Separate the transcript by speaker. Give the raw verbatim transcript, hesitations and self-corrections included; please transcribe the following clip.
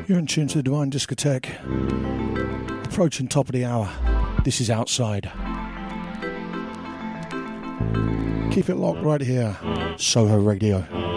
Speaker 1: You're in tune to the Divine Discotheque. Approaching top of the hour. This is Outside. Keep it locked right here. Soho Radio.